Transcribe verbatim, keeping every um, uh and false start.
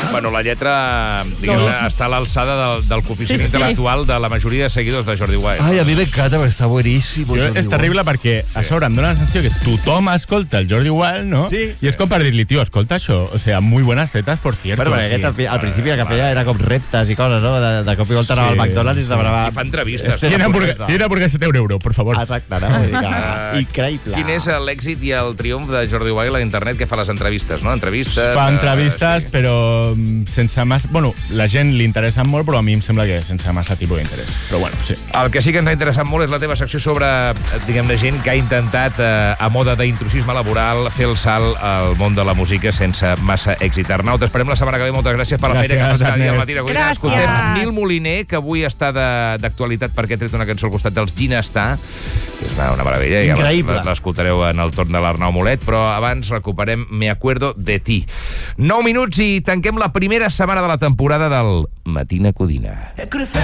Bueno, la lletra diguem, està a l'alçada del, del coeficient sí, sí. intel·lectual de la majoria de seguidors de Jordi Wild. Ai, a mi m'encanta, perquè està bueníssim. Jo, és terrible perquè sí. a sobre em dóna la sensació que tothom escolta el Jordi Wild, no? Sí. I és com per dir-li, tio, escolta això. O sea, muy buenas tetas, por cierto. Bueno, sí. aquest, al, al principi el que feia era com reptes i coses, no? De, de cop i volta anava sí. al McDonald's i es demanava... I fa entrevistes. Tiene hamburguesa, hamburguesa de un euro, por favor. Exacte, no? Uh, Increïble. Quin és l'èxit i el triomf de Jordi Wild a internet que fa les entrevistes, no? Entrevistes... Fa entrevistes, uh, sí. però sense massa... Bueno, la gent li interessa molt, però a mi em sembla que sense massa tipus d'interès. Però bueno, sí. El que sí que ens ha interessat molt és la teva secció sobre, diguem-ne, gent que ha intentat, eh, a moda d'intrusisme laboral, fer el salt al món de la música sense massa èxit. Arnau, t'esperem la setmana que ve. Moltes gràcies per la gràcies, feina que fas cada dia al matí. Gràcies. Escoltem Nil Moliner, que avui està d'actualitat perquè ha tret una cançó al costat dels Ginestar, que és una, una meravella. Increïble. Ja l'escoltareu en el torn de l'Arnau Molet, però abans recuperem Me acuerdo de ti. Nou minuts i tanquem la primera setmana de la temporada del Matina Codina.